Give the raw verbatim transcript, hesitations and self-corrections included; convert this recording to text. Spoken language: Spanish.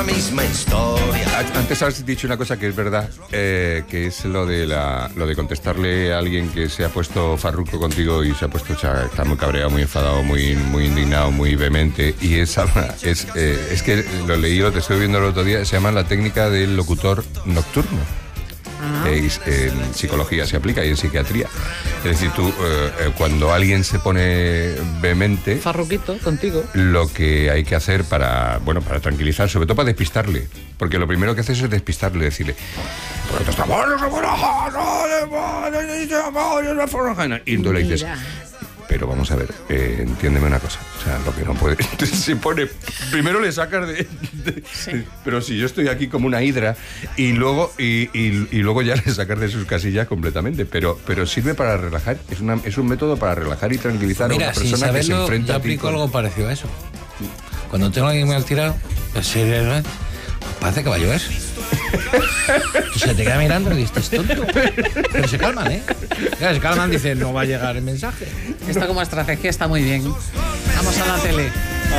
misma historia. Antes has dicho una cosa que es verdad, eh, que es lo de la, lo de contestarle a alguien que se ha puesto farruco contigo y se ha puesto, o sea, está muy cabreado, muy enfadado, muy, muy indignado, muy vehemente. Y es, es, eh, es que lo leí, lo te estoy viendo el otro día, se llama la técnica del locutor nocturno. Eh, en psicología se aplica y en psiquiatría. Es decir, tú, eh, cuando alguien se pone vehemente, farruquito contigo, lo que hay que hacer para, bueno, para tranquilizar, sobre todo para despistarle, porque lo primero que haces es despistarle, decirle, y tú le dices, pero vamos a ver, eh, entiéndeme una cosa, o sea, lo que no puede, se pone, primero le sacas de, de sí. Pero si yo estoy aquí como una hidra y luego y, y, y luego ya le sacas de sus casillas completamente, pero pero sirve para relajar, es una es un método para relajar y tranquilizar. Mira, a una persona saberlo, que se enfrenta yo a ti. aplico Con... algo parecido a eso. Cuando tengo a alguien mal tirado, pues, parece que va a llover. Se te queda mirando y dices, ¿estás tonto? Pero se calman, ¿eh? Se calman, dicen, no va a llegar el mensaje. Esto como estrategia está muy bien. Vamos a la tele.